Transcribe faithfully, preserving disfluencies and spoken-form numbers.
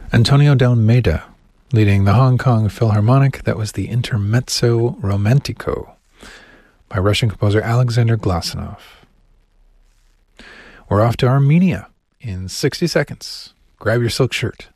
Antonio de Almeida, leading the Hong Kong Philharmonic. That was the Intermezzo Romantico by Russian composer Alexander Glasunov. We're off to Armenia in sixty seconds. Grab your silk shirt.